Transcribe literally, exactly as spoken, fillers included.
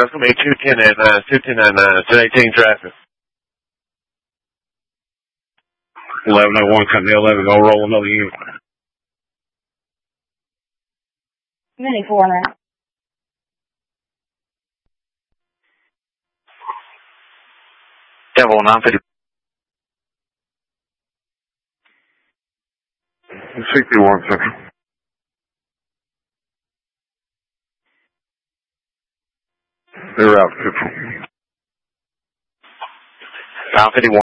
That's going to be two ten at nine, fifteen at nine. It's eighteen traffic. eleven oh one, come to eleven, go roll another unit. Mini four now. Devil nine fifty. sixty-one, Central. They're out, Central. nine fifty-one.